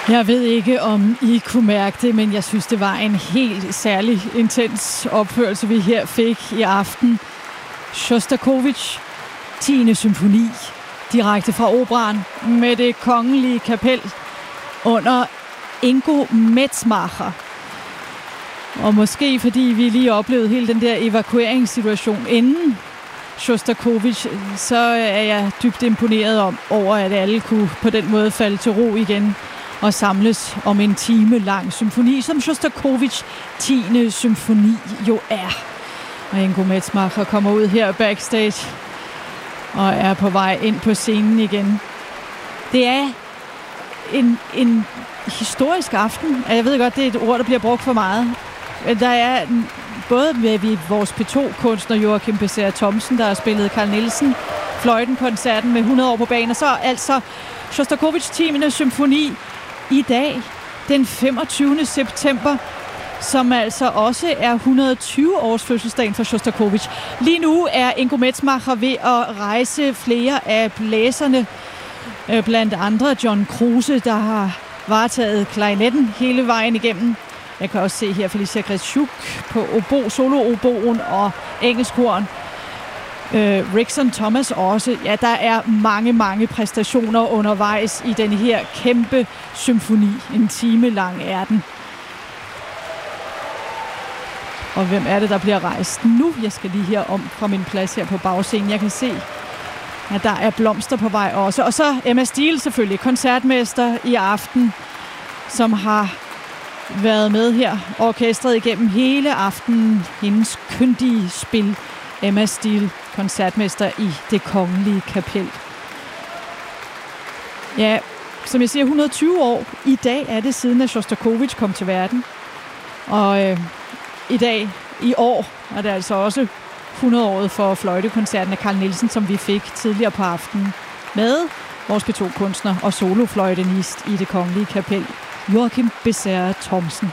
Jeg ved ikke, om I kunne mærke det, men jeg synes, det var en helt særlig intens opførelse, vi her fik i aften. Sjostakovitj, 10. symfoni, direkte fra operaen med Det Kongelige Kapel under Ingo Metzmacher. Og måske fordi vi lige oplevede hele den der evakueringssituation inden Sjostakovitj, så er jeg dybt imponeret over, at alle kunne på den måde falde til ro igen og samles om en time lang symfoni, som Sjostakovitjs 10. symfoni jo er. Og Ingo Metzmacher kommer ud her backstage og er på vej ind på scenen igen. Det er en historisk aften. Jeg ved godt, det er et ord, der bliver brugt for meget. Der er både med vores P2-kunstner Joachim Becerra Thomsen, der har spillet Carl Nielsen fløjtenkoncerten med 100 år på banen, og så altså Sjostakovitjs 10. symfoni i dag, den 25. september, som altså også er 120 års fødselsdagen for Sjostakovitj. Lige nu er Ingo Metzmacher ved at rejse flere af blæserne, blandt andre John Kruse, der har varetaget klarinetten hele vejen igennem. Jeg kan også se her Felicia Greszczuk på solo-oboen og engelskhorn. Rickson Thomas også. Ja, der er mange præstationer undervejs i den her kæmpe symfoni. En time lang er den. Og hvem er det, der bliver rejst nu? Jeg skal lige her om fra min plads her på bagscenen. Jeg kan se, at der er blomster på vej også. Og så Emma Steele selvfølgelig, koncertmester i aften, som har været med her. Orkestret igennem hele aftenen. Hendes kyndige spil. Emma Steele, koncertmester i Det Kongelige Kapel. Ja, som jeg siger, 120 år. I dag er det siden, at Sjostakovitj kom til verden. Og i dag, i år, er det altså også 100-året for fløjtekoncerten af Carl Nielsen, som vi fik tidligere på aftenen med vores P2-kunstner og solofløjtenist i Det Kongelige Kapel, Joachim Becerra Thomsen.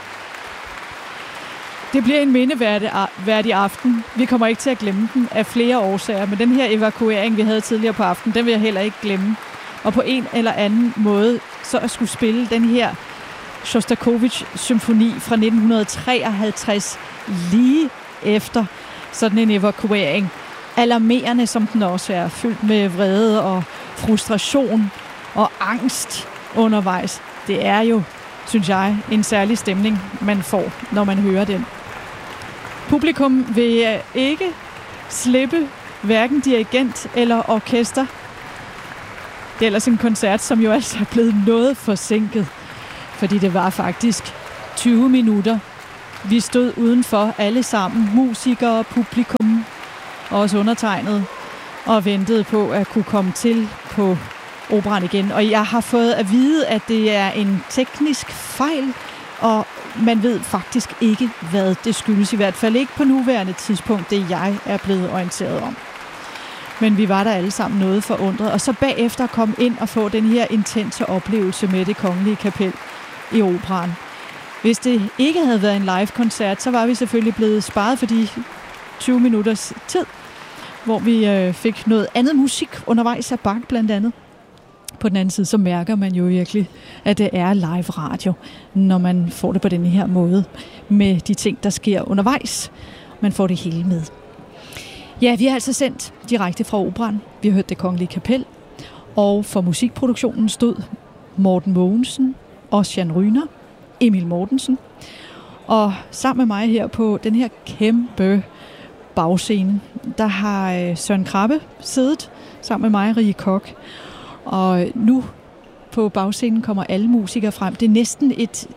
Det bliver en mindeværdig aften. Vi kommer ikke til at glemme den af flere årsager, men den her evakuering, vi havde tidligere på aftenen, den vil jeg heller ikke glemme. Og på en eller anden måde, så at skulle spille den her Sjostakovitj-symfoni fra 1953 lige efter sådan en evakuering. Alarmerende, som den også er, fyldt med vrede og frustration og angst undervejs. Det er jo, synes jeg, en særlig stemning, man får, når man hører den. Publikum vil ikke slippe hverken dirigent eller orkester. Det er ellers en koncert, som jo altså er blevet noget forsinket, fordi det var faktisk 20 minutter. Vi stod udenfor alle sammen, musikere, publikum, også undertegnet, og ventede på at kunne komme til på operaen igen. Og jeg har fået at vide, at det er en teknisk fejl, og man ved faktisk ikke, hvad det skyldes. I hvert fald ikke på nuværende tidspunkt, det jeg er blevet orienteret om. Men vi var der alle sammen noget forundret. Og så bagefter kom ind og få den her intense oplevelse med Det Kongelige Kapel i operaen. Hvis det ikke havde været en live-koncert, så var vi selvfølgelig blevet sparet for de 20 minutters tid, hvor vi fik noget andet musik undervejs af Bach blandt andet. På den anden side, så mærker man jo virkelig, at det er live radio, når man får det på den her måde, med de ting, der sker undervejs. Man får det hele med. Ja, vi har altså sendt direkte fra operaen. Vi har hørt Det Kongelige Kapel, og for musikproduktionen stod Morten Mogensen og Jan Ryner, Emil Mortensen, og sammen med mig her på den her kæmpe bagscene, der har Søren Krabbe siddet sammen med mig, Rie Koch. Og nu på bagscenen kommer alle musikere frem. Det er næsten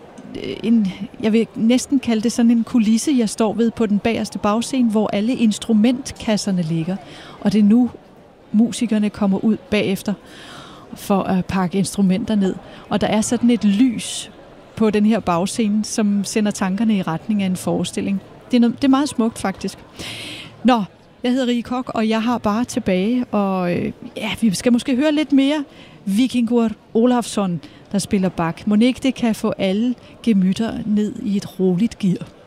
jeg vil næsten kalde det sådan en kulisse, jeg står ved på den bagerste bagscene, hvor alle instrumentkasserne ligger. Og det er nu musikerne kommer ud bagefter for at pakke instrumenter ned. Og der er sådan et lys på den her bagscene, som sender tankerne i retning af en forestilling. Det er meget smukt faktisk. Nå, jeg hedder Rie Koch, og jeg har bare tilbage, og vi skal måske høre lidt mere Víkingur Ólafsson, der spiller Bach. Mon ikke det kan få alle gemytter ned i et roligt gear.